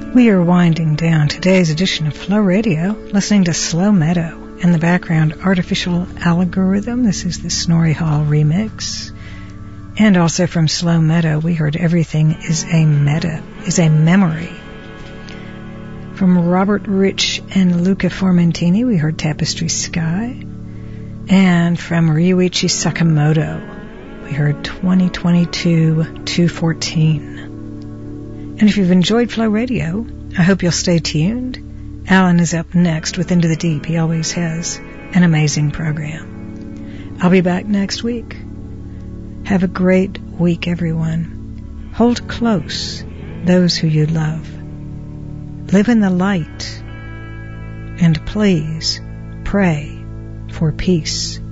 We are winding down today's edition of Flow Radio, listening to Slow Meadow. In the background, Artificial Algorithm. This is the Snorri Hall remix. And also from Slow Meadow, we heard Everything is a Memory. From Robert Rich and Luca Formentini, we heard Tapestry Sky. And from Ryuichi Sakamoto, we heard 2022-214. And if you've enjoyed Flow Radio, I hope you'll stay tuned. Alan is up next with Into the Deep. He always has an amazing program. I'll be back next week. Have a great week, everyone. Hold close those who you love. Live in the light. And please pray for peace.